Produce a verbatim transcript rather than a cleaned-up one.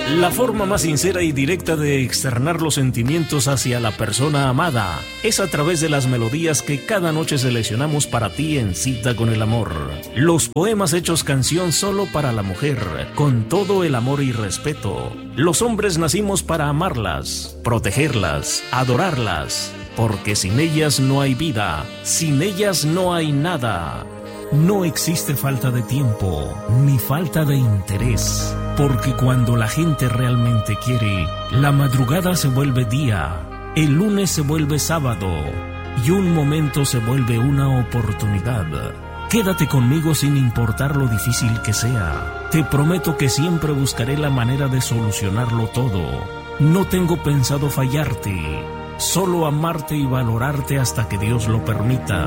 La forma más sincera y directa de externar los sentimientos hacia la persona amada es a través de las melodías que cada noche seleccionamos para ti en Cita con el Amor. Los poemas hechos canción solo para la mujer, con todo el amor y respeto. Los hombres nacimos para amarlas, protegerlas, adorarlas, porque sin ellas no hay vida, sin ellas no hay nada. No existe falta de tiempo, ni falta de interés, porque cuando la gente realmente quiere, la madrugada se vuelve día, el lunes se vuelve sábado, y un momento se vuelve una oportunidad. Quédate conmigo sin importar lo difícil que sea. Te prometo que siempre buscaré la manera de solucionarlo todo. No tengo pensado fallarte, solo amarte y valorarte hasta que Dios lo permita.